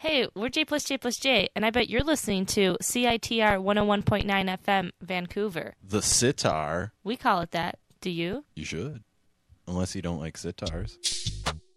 Hey, we're J plus J plus J, and I bet you're listening to CITR 101.9 FM Vancouver. The sitar. We call it that. Do you? You should. Unless you don't like sitars.